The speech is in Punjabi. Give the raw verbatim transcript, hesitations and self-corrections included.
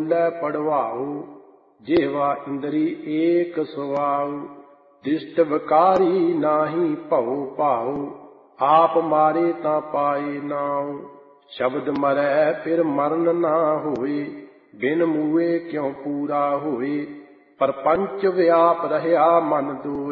ਬੋਲੇ ਪੜਵਾਉ। ਜਿਹਵਾ ਇੰਦਰੀ ਏਕ ਸੁਆਉ। ਦਿਸ਼ਟ ਵਿਕਾਰੀ ਨਾਹੀ ਭਉ ਭਾਉ। ਆਪ ਮਾਰੇ ਤਾਂ ਪਾਏ ਨਾਉ। ਸ਼ਬਦ ਮਰੈ ਫਿਰ ਮਰਨ ਨਾ ਹੋਏ। ਬਿਨ ਮੂਏ ਕਿਉ ਪੂਰਾ ਹੋਏ। ਪਰਪੰਚ ਵਿਆਪ ਰਹਿਆ ਮਨ ਦੋਏ।